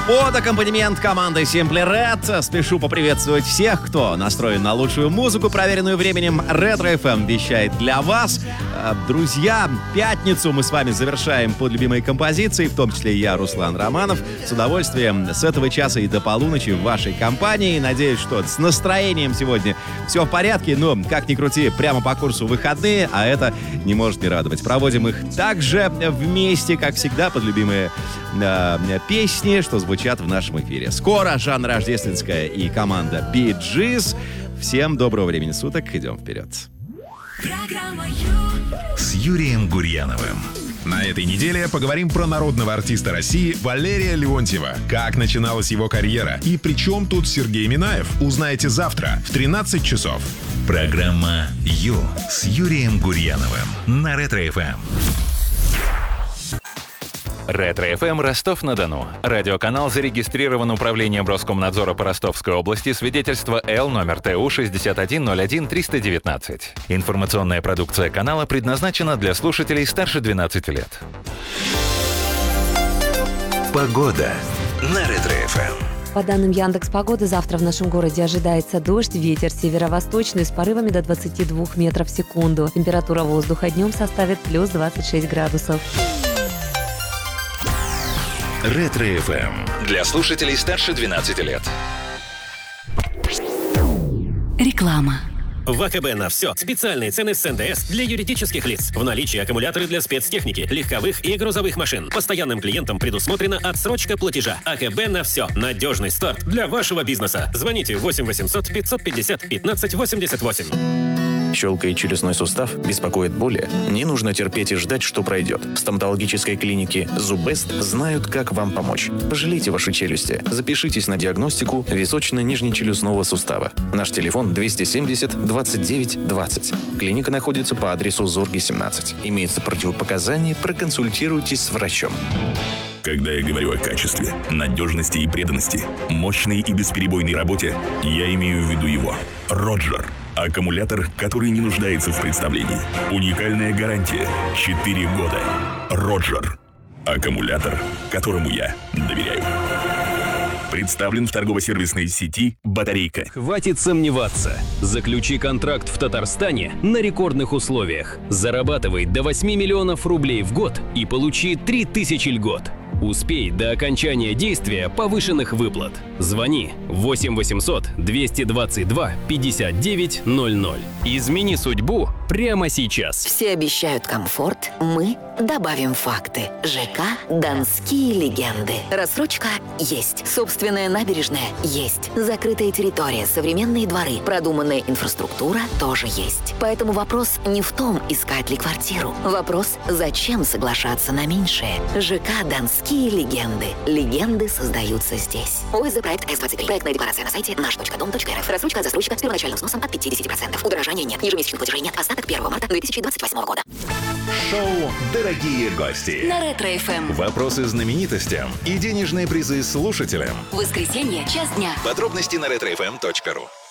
Под аккомпанемент команды Simply Red спешу поприветствовать всех, кто настроен на лучшую музыку, проверенную временем. Ретро FM вещает для вас. Друзья, пятницу мы с вами завершаем под любимые композиции, в том числе я, Руслан Романов. С удовольствием с этого часа и до полуночи в вашей компании. Надеюсь, что с настроением сегодня все в порядке, но, как ни крути, прямо по курсу выходные, а это не может не радовать. Проводим их также вместе, как всегда, под любимые песни, что звучат в нашем эфире. Скоро Жанна Рождественская и команда Bee Gees. Всем доброго времени суток, идем вперед. С Юрием Гурьяновым. На этой неделе поговорим про народного артиста России Валерия Леонтьева. Как начиналась его карьера и при чем тут Сергей Минаев, узнаете завтра в 13 часов. Программа «Ю» с Юрием Гурьяновым на Ретро-ФМ. Ретро-ФМ Ростов-на-Дону. Радиоканал зарегистрирован Управлением Роскомнадзора по Ростовской области. Свидетельство Л номер ТУ 6101-319. Информационная продукция канала предназначена для слушателей старше 12 лет. Погода на Ретро-ФМ. По данным Яндекс.Погоды, завтра в нашем городе ожидается дождь, ветер северо-восточный с порывами до 22 метров в секунду. Температура воздуха днем составит плюс 26 градусов. Ретро-ФМ. Для слушателей старше 12 лет. Реклама. В АКБ на все. Специальные цены с НДС для юридических лиц. В наличии аккумуляторы для спецтехники, легковых и грузовых машин. Постоянным клиентам предусмотрена отсрочка платежа. АКБ на все. Надежный старт для вашего бизнеса. Звоните 8 800 550 15 88. Щелкает челюстной сустав, беспокоит боли? Не нужно терпеть и ждать, что пройдет. В стоматологической клинике Зубест знают, как вам помочь. Пожалейте ваши челюсти. Запишитесь на диагностику височно-нижнечелюстного сустава. Наш телефон 270 29 20. Клиника находится по адресу Зорги, 17. Имеются противопоказания, проконсультируйтесь с врачом. Когда я говорю о качестве, надежности и преданности, мощной и бесперебойной работе, я имею в виду его. Роджер. Аккумулятор, который не нуждается в представлении. Уникальная гарантия. 4 года. Роджер. Аккумулятор, которому я доверяю. Представлен в торгово-сервисной сети «Батарейка». Хватит сомневаться. Заключи контракт в Татарстане на рекордных условиях. Зарабатывай до 8 миллионов рублей в год и получи 3000 льгот. Успей до окончания действия повышенных выплат. Звони 8 800 222 59 00. Измени судьбу прямо сейчас. Все обещают комфорт, мы добавим факты. ЖК «Донские легенды». Рассрочка есть. Собственная набережная есть. Закрытая территория, современные дворы, продуманная инфраструктура тоже есть. Поэтому вопрос не в том, искать ли квартиру. Вопрос, зачем соглашаться на меньшее. ЖК «Донские легенды». Легенды создаются здесь. ОСЗ проект С-23. Проектная декларация на сайте наш.дом.рф. Рассрочка от застройщика с первоначальным сносом от 50%. Удорожания нет. Ежемесячных платежей нет. Остаток 1 марта 2028 года. Шоу «Дорогие гости». На Ретро-ФМ. Вопросы знаменитостям и денежные призы слушателям. Воскресенье, час дня. Подробности на retrofm.ru.